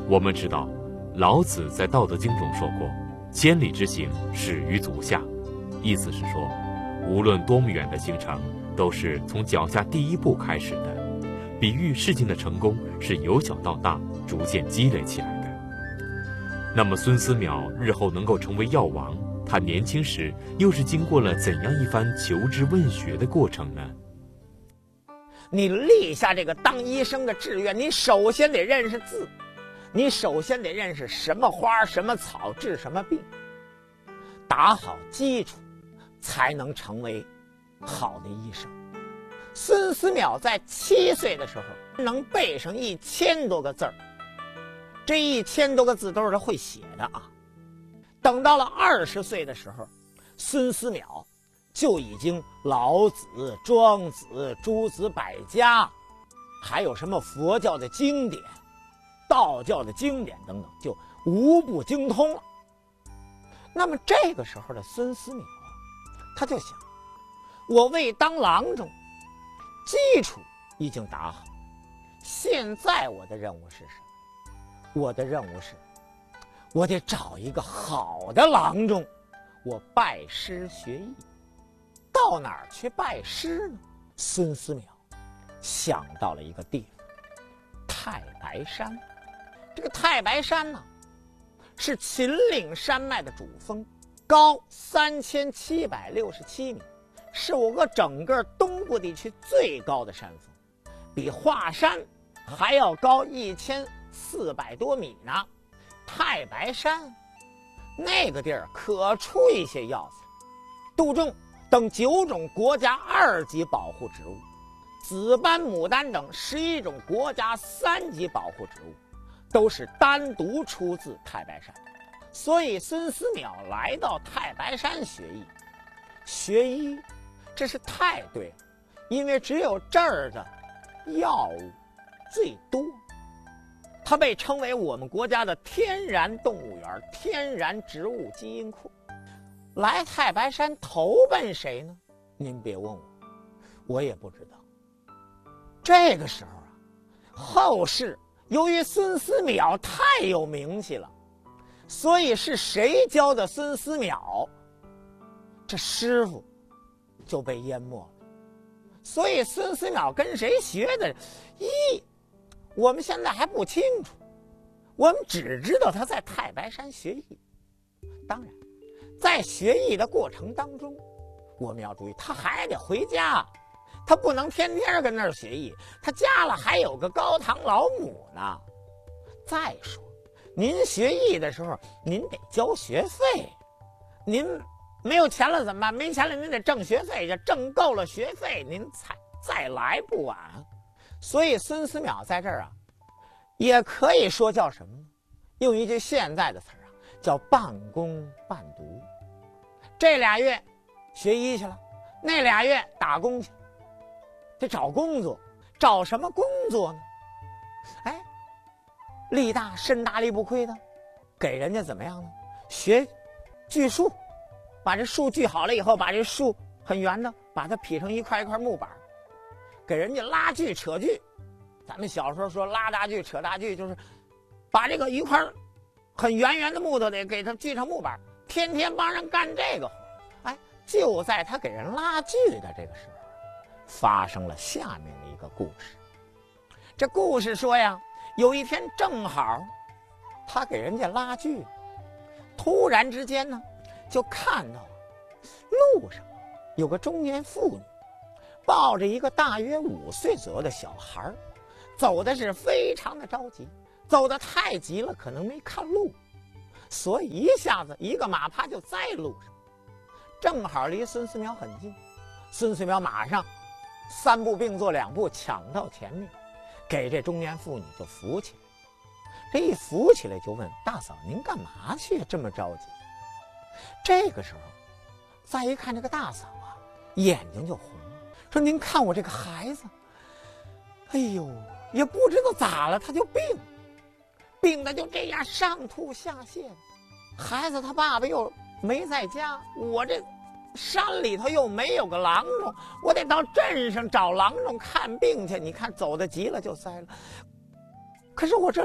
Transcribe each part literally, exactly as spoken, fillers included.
我们知道，老子在《道德经》中说过：“千里之行，始于足下。”意思是说，无论多么远的行程，都是从脚下第一步开始的。比喻事情的成功是由小到大，逐渐积累起来的。那么孙思邈日后能够成为药王，他年轻时又是经过了怎样一番求知问学的过程呢？ 你立下这个当医生的志愿，你首先得认识字，你首先得认识什么花什么草治什么病，打好基础才能成为好的医生。孙思邈在七岁的时候能背上一千多个字儿，这一千多个字都是他会写的啊。等到了二十岁的时候，孙思邈就已经老子、庄子、诸子百家，还有什么佛教的经典、道教的经典等等，就无不精通了。那么这个时候的孙思邈啊，他就想，我为当郎中基础已经打好，现在我的任务是什么？我的任务是，我得找一个好的郎中，我拜师学艺。到哪儿去拜师呢？孙思邈想到了一个地方，太白山。这个太白山呢，是秦岭山脉的主峰，高三千七百六十七米，是我国整个东部地区最高的山峰，比华山还要高一千四百多米呢。太白山那个地儿可出一些药材，杜仲等九种国家二级保护植物，紫斑、牡丹等十一种国家三级保护植物，都是单独出自太白山。所以孙思邈来到太白山学艺，学医这是太对了，因为只有这儿的药物最多。它被称为我们国家的天然动物园、天然植物基因库。来太白山投奔谁呢？您别问我，我也不知道。这个时候啊，后世由于孙思邈太有名气了，所以是谁教的孙思邈，这师傅就被淹没了。所以孙思邈跟谁学的，一我们现在还不清楚，我们只知道他在太白山学艺。当然在学艺的过程当中，我们要注意，他还得回家，他不能天天跟那儿学艺，他家了还有个高堂老母呢。再说您学艺的时候您得交学费，您没有钱了怎么办？没钱了您得挣学费，挣够了学费您才再来不晚。所以孙思邈在这儿啊，也可以说叫什么呢？用一句现在的词儿啊，叫半工半读。这俩月学医去了，那俩月打工去，得找工作。找什么工作呢？哎，力大身大力不亏的，给人家怎么样呢？学锯树，把这树锯好了以后，把这树很圆的，把它劈成一块一块木板，给人家拉锯扯锯。咱们小时候说拉大锯扯大锯，就是把这个一块很圆圆的木头得给它锯成木板，天天帮人干这个活。哎，就在他给人拉锯的这个时候，发生了下面的一个故事。这故事说呀，有一天正好他给人家拉锯，突然之间呢，就看到路上有个中年妇女抱着一个大约五岁左右的小孩，走的是非常的着急，走得太急了，可能没看路，所以一下子一个马趴就在路上，正好离孙思邈很近。孙思邈马上三步并作两步抢到前面，给这中年妇女就扶起来。这一扶起来就问：大嫂您干嘛去这么着急？这个时候再一看这个大嫂啊，眼睛就红了，说您看我这个孩子，哎呦也不知道咋了，他就病病的就这样上吐下泻，孩子他爸爸又没在家，我这山里头又没有个郎中，我得到镇上找郎中看病去，你看走得急了就栽了。可是我这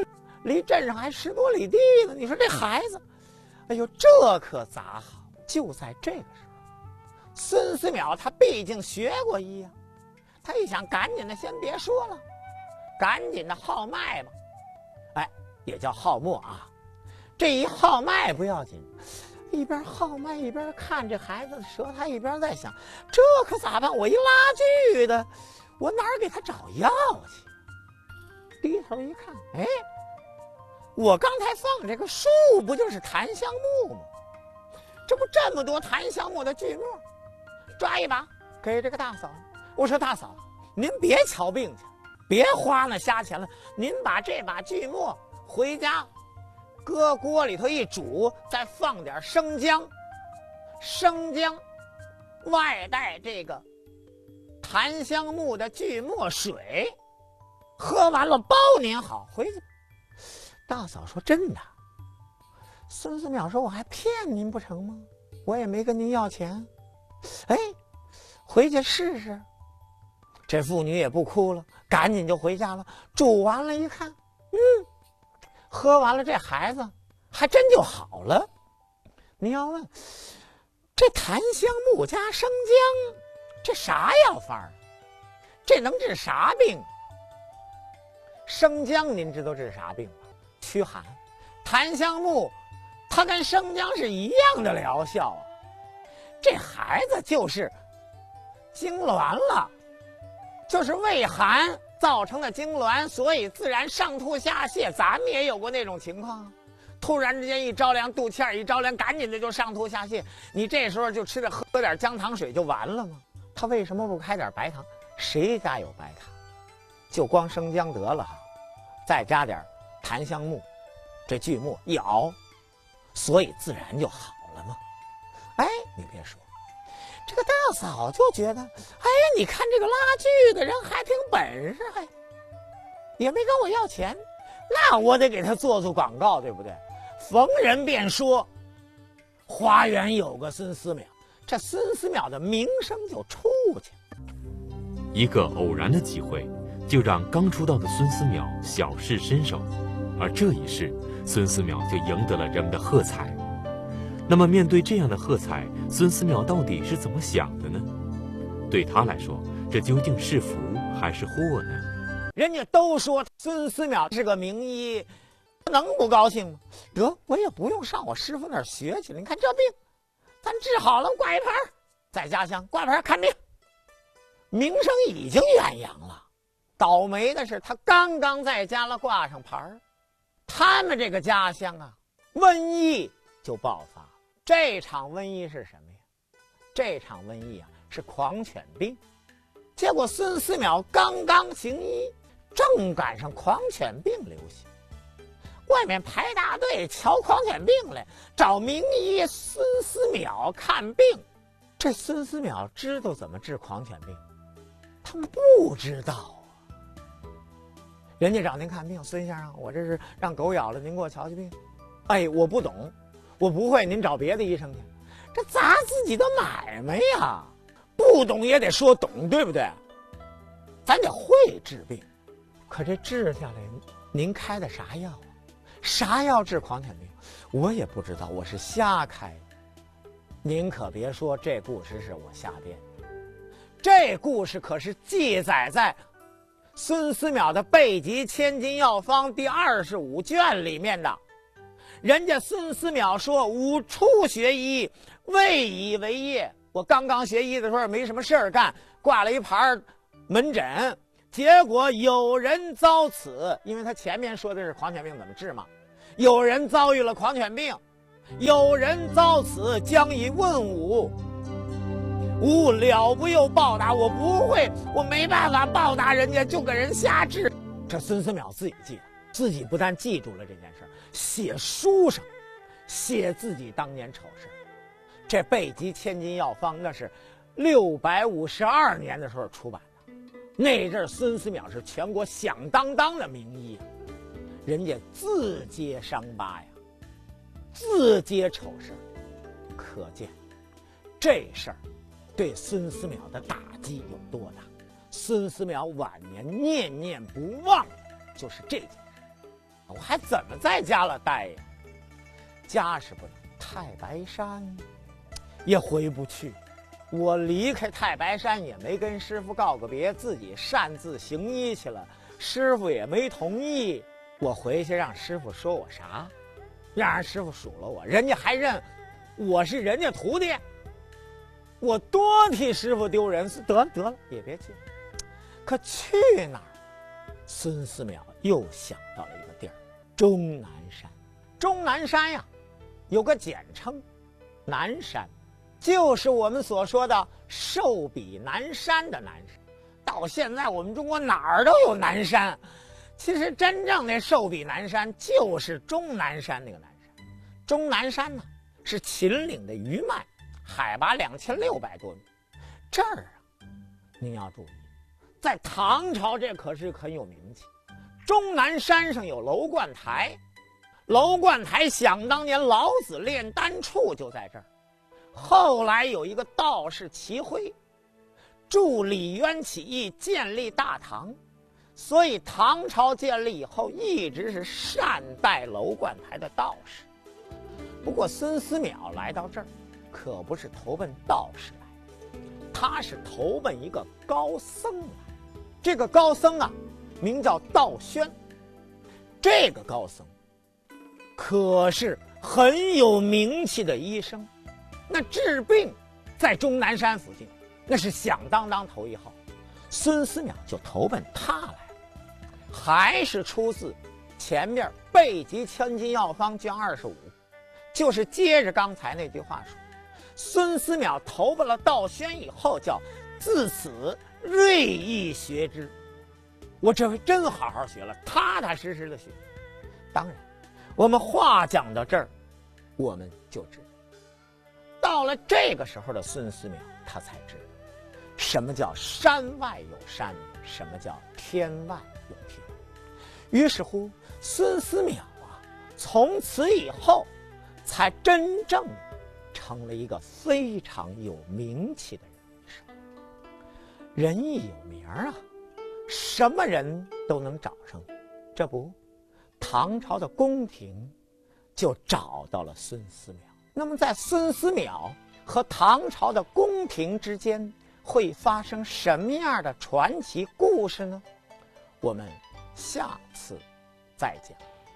离镇上还十多里地呢。你说这孩子，哎呦，这可咋好？就在这个时候，孙思邈他毕竟学过医呀、啊，他一想，赶紧的，先别说了，赶紧的号脉吧。哎，也叫号脉啊。这一号脉不要紧，一边号脉一边看这孩子的舌苔，一边在想，这可咋办？我一拉锯的，我哪儿给他找药去？低头一看，哎，我刚才放这个树不就是檀香木吗？这不这么多檀香木的锯末，抓一把给这个大嫂。我说大嫂，您别瞧病去，别花那瞎钱了，您把这把锯末回家搁锅里头一煮，再放点生姜，生姜外带这个檀香木的锯末水，喝完了包您好，回去。大嫂说真的。孙思邈说我还骗您不成吗？我也没跟您要钱。哎，回去试试。这妇女也不哭了，赶紧就回家了。煮完了一看，嗯，喝完了，这孩子还真就好了。您要问，这檀香木加生姜，这啥药方啊？这能治啥病？生姜您知道治啥病吗？驱寒。檀香木它跟生姜是一样的疗效啊。这孩子就是痉挛了，就是胃寒造成的痉挛，所以自然上吐下泻。咱们也有过那种情况，突然之间一着凉，肚脐眼一着凉，赶紧的就上吐下泻。你这时候就吃点喝点姜糖水就完了吗？他为什么不开点白糖？谁家有白糖？就光生姜得了哈，再加点檀香木，这锯末一熬，所以自然就好了嘛。哎，你别说，这个大嫂就觉得，哎，你看这个拉锯的人还挺本事，还也没跟我要钱，那我得给他做做广告，对不对？逢人便说花园有个孙思邈，这孙思邈的名声就出去了。 一个偶然的机会，就让刚出道的孙思邈小试身手，而这一试，孙思邈就赢得了人们的喝彩。那么面对这样的喝彩，孙思邈到底是怎么想的呢？对他来说，这究竟是福还是祸呢？ 人家都说孙思邈是个名医，能不高兴吗？得，我也不用上我师傅那儿学去了。你看这病，咱治好了，挂一牌，在家乡挂牌看病，名声已经远扬了。倒霉的是，他刚刚在家了挂上牌，他们这个家乡啊，瘟疫就爆发了。这场瘟疫是什么呀？这场瘟疫啊，是狂犬病。结果孙思邈刚刚行医，正赶上狂犬病流行，外面排大队瞧狂犬病来，找名医孙思邈看病。这孙思邈知道怎么治狂犬病，他们不知道啊。人家找您看病，孙先生，我这是让狗咬了，您给我瞧瞧病。哎，我不懂，我不会，您找别的医生去。这砸自己的买卖呀，不懂也得说懂，对不对？咱得会治病。可这治下来，您开的啥药啊？啥药治狂犬病？我也不知道，我是瞎开。您可别说这故事是我瞎编，这故事可是记载在孙思邈的《备急千金药方》第二十五卷里面的。人家孙思邈说，吾初学医，未以为业。我刚刚学医的时候没什么事儿干，挂了一牌门诊，结果有人遭此，因为他前面说的是狂犬病怎么治嘛，有人遭遇了狂犬病，有人遭此，将以问吾，吾了不又报答。我不会，我没办法报答人家，就给人瞎治。这孙思邈自己记得，自己不但记住了这件事，写书上写自己当年丑事。这《备急千金药方》那是六百五十二年的时候出版的，那阵孙思邈是全国响当当的名医，人家自揭伤疤呀，自揭丑事，可见这事儿对孙思邈的打击有多大。孙思邈晚年念念不忘的就是这件事。 我还怎么在家了待呀？家是不能，太白山也回不去。我离开太白山也没跟师傅告个别，自己擅自行医去了，师傅也没同意。我回去让师傅说我啥？让人师傅数了我，人家还认我是人家徒弟，我多替师傅丢人。得了得了，也别去。可去哪儿？孙思邈又想到了一个地儿，终南山。终南山呀，有个简称，南山，就是我们所说的寿比南山的南山。到现在我们中国哪儿都有南山，其实真正的寿比南山就是终南山那个南山。终南山呢是秦岭的余脉，海拔两千六百多米。这儿啊，您要注意，在唐朝这可是很有名气。终南山上有楼观台，楼观台想当年老子炼丹处就在这儿。后来有一个道士齐辉助李渊起义，建立大唐，所以唐朝建立以后一直是善待楼观台的道士。不过孙思邈来到这儿可不是投奔道士来，他是投奔一个高僧来。这个高僧啊名叫道宣，这个高僧可是很有名气的医生，那治病在终南山附近那是响当当头一号。孙思邈就投奔他来，还是出自前面备急千金药方卷二十五，就是接着刚才那句话说，孙思邈投奔了道宣以后，叫自此锐意学之。我这回真好好学了，踏踏实实的学。当然我们话讲到这儿，我们就知道到了这个时候的孙思邈，他才知道什么叫山外有山，什么叫天外有天。于是乎孙思邈啊，从此以后才真正成了一个非常有名气的人。人一有名啊，什么人都能找上。这不，唐朝的宫廷就找到了孙思邈。那么在孙思邈和唐朝的宫廷之间会发生什么样的传奇故事呢？我们下次再讲。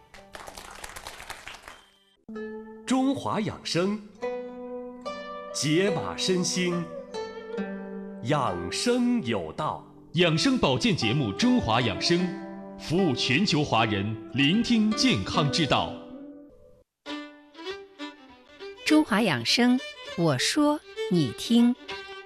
中华养生，解码身心，养生有道。 养生保健节目《中华养生》，服务全球华人，聆听健康之道。 中华养生，我说你听。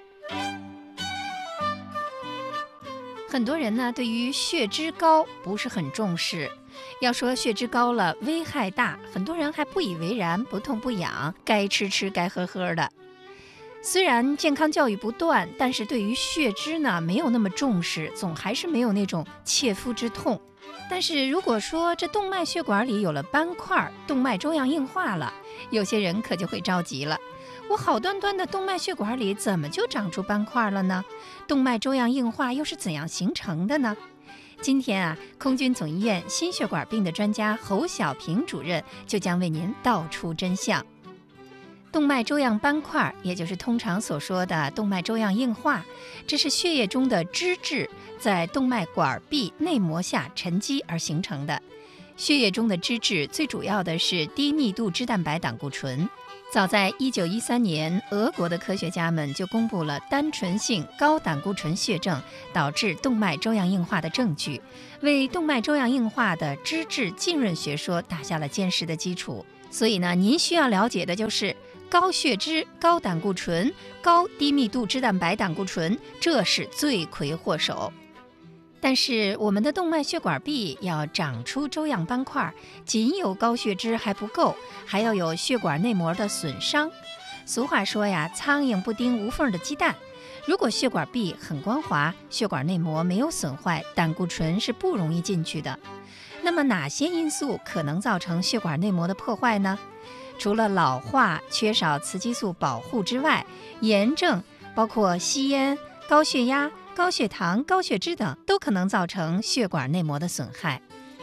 很多人呢，对于血脂高不是很重视。要说血脂高了危害大，很多人还不以为然，不痛不痒，该吃吃，该喝喝的。虽然健康教育不断，但是对于血脂呢没有那么重视，总还是没有那种切肤之痛。但是如果说这动脉血管里有了斑块，动脉粥样硬化了，有些人可就会着急了。我好端端的动脉血管里怎么就长出斑块了呢？动脉粥样硬化又是怎样形成的呢？今天啊，空军总医院心血管病的专家侯小平主任就将为您道出真相。动脉粥样斑块，也就是通常所说的动脉粥样硬化，这是血液中的脂质在动脉管壁内膜下沉积而形成的。血液中的脂质最主要的是低密度脂蛋白胆固醇。早在一九一三年，俄国的科学家们就公布了单纯性高胆固醇血症导致动脉粥样硬化的证据，为动脉粥样硬化的脂质浸润学说打下了坚实的基础。所以呢，您需要了解的就是高血脂、高胆固醇、高低密度脂蛋白胆固醇，这是罪魁祸首。但是我们的动脉血管壁要长出粥样斑块，仅有高血脂还不够，还要有血管内膜的损伤。俗话说呀，苍蝇不叮无缝的鸡蛋。如果血管壁很光滑，血管内膜没有损坏，胆固醇是不容易进去的。那么哪些因素可能造成血管内膜的破坏呢？除了老化、缺少雌激素保护之外，炎症包括吸烟、高血压、高血糖、高血脂等，都可能造成血管内膜的损害。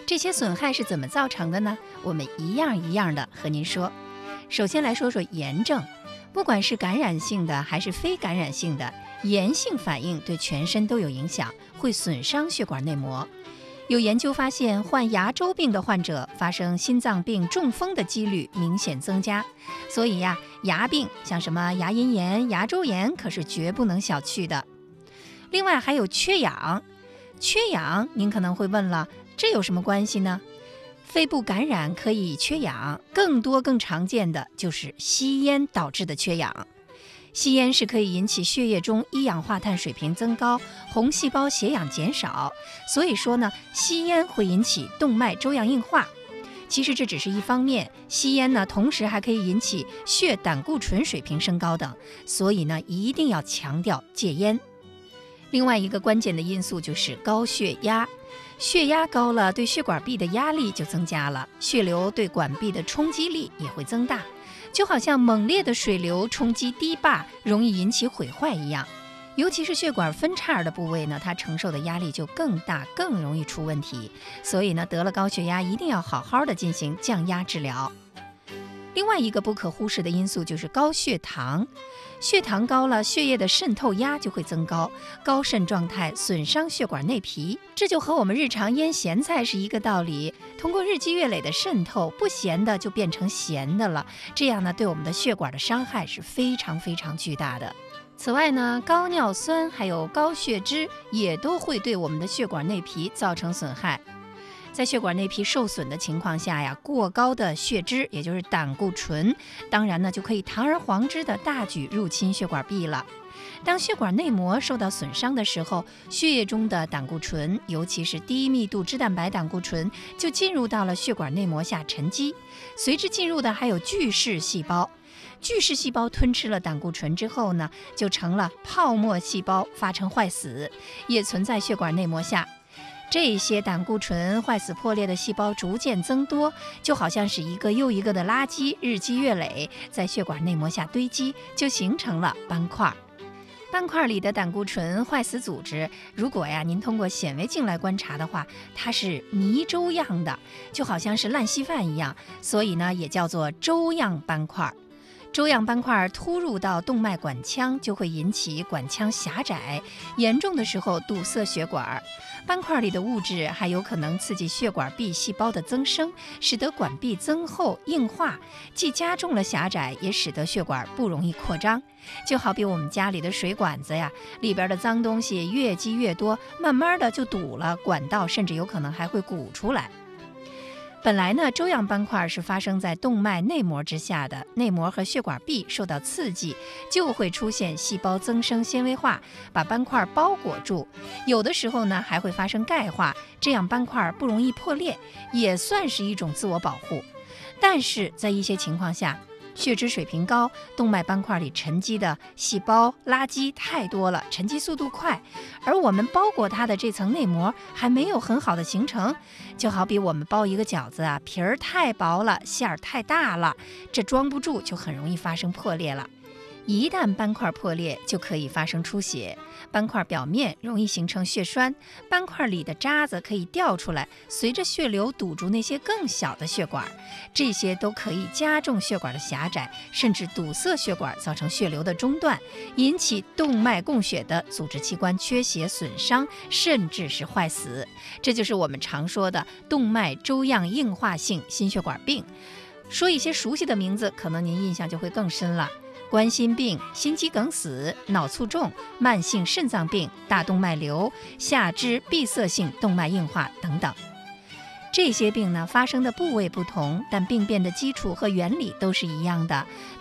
这些损害是怎么造成的呢？我们一样一样的和您说。首先来说说炎症，不管是感染性的还是非感染性的，炎性反应对全身都有影响，会损伤血管内膜。有研究发现，患牙周病的患者发生心脏病、中风的几率明显增加。所以呀，牙病像什么牙龈炎、牙周炎可是绝不能小觑的。另外还有缺氧，缺氧您可能会问了，这有什么关系呢？肺部感染可以缺氧，更多更常见的就是吸烟导致的缺氧。吸烟是可以引起血液中一氧化碳水平增高，红细胞血氧减少，所以说呢，吸烟会引起动脉粥样硬化。其实这只是一方面，吸烟呢，同时还可以引起血胆固醇水平升高等，所以呢，一定要强调戒烟。另外一个关键的因素就是高血压，血压高了，对血管壁的压力就增加了，血流对管壁的冲击力也会增大，就好像猛烈的水流冲击堤坝，容易引起毁坏一样。尤其是血管分叉的部位呢，它承受的压力就更大，更容易出问题。所以呢，得了高血压一定要好好的进行降压治疗。另外一个不可忽视的因素就是高血糖，血糖高了，血液的渗透压就会增高，高渗状态损伤血管内皮，这就和我们日常腌咸菜是一个道理。通过日积月累的渗透，不咸的就变成咸的了，这样呢，对我们的血管的伤害是非常非常巨大的。此外呢，高尿酸还有高血脂也都会对我们的血管内皮造成损害。在血管内皮受损的情况下呀，过高的血脂，也就是胆固醇，当然呢就可以堂而皇之的大举入侵血管壁了。当血管内膜受到损伤的时候，血液中的胆固醇，尤其是低密度脂蛋白胆固醇，就进入到了血管内膜下沉积，随之进入的还有巨噬细胞。巨噬细胞吞吃了胆固醇之后呢，就成了泡沫细胞，发成坏死，也存在血管内膜下。这些胆固醇坏死破裂的细胞逐渐增多，就好像是一个又一个的垃圾，日积月累，在血管内膜下堆积，就形成了斑块。斑块里的胆固醇坏死组织，如果呀您通过显微镜来观察的话，它是泥粥样的，就好像是烂稀饭一样，所以呢也叫做粥样斑块。粥样斑块突入到动脉管腔，就会引起管腔狭窄，严重的时候堵塞血管。斑块里的物质还有可能刺激血管壁细胞的增生，使得管壁增厚硬化，既加重了狭窄，也使得血管不容易扩张。就好比我们家里的水管子呀，里边的脏东西越积越多，慢慢的就堵了，管道甚至有可能还会鼓出来。本来呢，粥样斑块是发生在动脉内膜之下的，内膜和血管壁受到刺激，就会出现细胞增生纤维化，把斑块包裹住。有的时候呢，还会发生钙化，这样斑块不容易破裂，也算是一种自我保护。但是在一些情况下，血脂水平高，动脉斑块里沉积的细胞垃圾太多了，沉积速度快，而我们包裹它的这层内膜还没有很好的形成，就好比我们包一个饺子啊，皮儿太薄了，馅儿太大了，这装不住，就很容易发生破裂了。一旦斑块破裂，就可以发生出血，斑块表面容易形成血栓，斑块里的渣子可以掉出来，随着血流堵住那些更小的血管，这些都可以加重血管的狭窄，甚至堵塞血管，造成血流的中断，引起动脉供血的组织器官缺血损伤，甚至是坏死。这就是我们常说的动脉粥样硬化性心血管病。说一些熟悉的名字，可能您印象就会更深了。冠心病、心肌梗死、脑卒中、慢性肾脏病、大动脉瘤、下肢闭塞性动脉硬化等等。这些病呢，发生的部位不同，但病变的基础和原理都是一样的，